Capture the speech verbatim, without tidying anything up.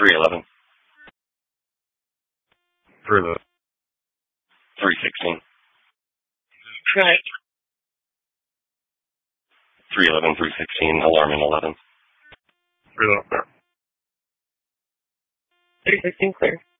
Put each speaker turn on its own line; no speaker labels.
three eleven.
three eleven.
three sixteen.
Right.
three eleven, three sixteen, alarm in eleven.
three eleven.
three sixteen clear.